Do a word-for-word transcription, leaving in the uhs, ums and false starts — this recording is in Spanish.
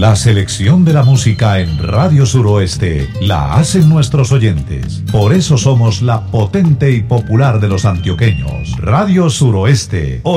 La selección de la música en Radio Suroeste la hacen nuestros oyentes. Por eso somos la potente y popular de los antioqueños. Radio Suroeste.